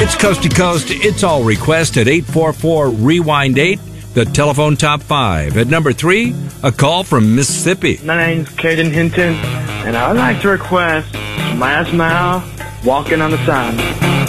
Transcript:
It's Coast to Coast. It's all request at 844-REWIND-8. The telephone top 5. At number 3, a call from Mississippi. My name's Caden Hinton, and I would like to request Last Mile, Walking on the Sun.